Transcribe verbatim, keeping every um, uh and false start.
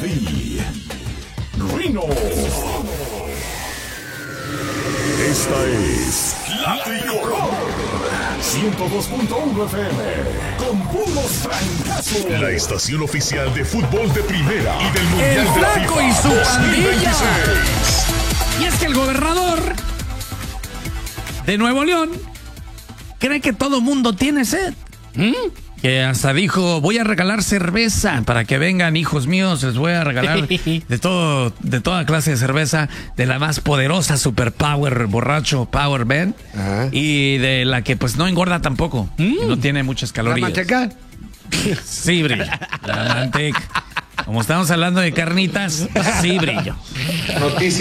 The Rino. Esta es La Tricolor ciento dos punto uno F M con puros trancazos. La estación oficial de fútbol de primera y del Mundial El de la Flaco FIFA y su dos mil pandilla. veintiséis. Y es que el gobernador de Nuevo León cree que todo mundo tiene sed. ¿Mm? Que hasta dijo, voy a regalar cerveza para que vengan, hijos míos, les voy a regalar de todo, de toda clase de cerveza, de la más poderosa Super Power borracho Power Ben, Ajá. y de la que pues no engorda tampoco, mm. y no tiene muchas ¿La calorías. manteca? Sí, brillo. La manteca. Como estamos hablando de carnitas, sí, brillo. Noticia.